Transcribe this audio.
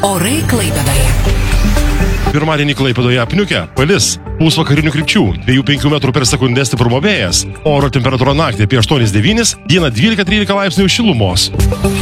Orai Klaipėdoje. Pirmadienį Klaipėdoje apniukę, palis, pūs vakarinių krypčių, 2-5 metrų per sekundę stiprumo vėjas, oro temperatūra naktį apie 8-9, dieną 12-13 laipsnių šilumos.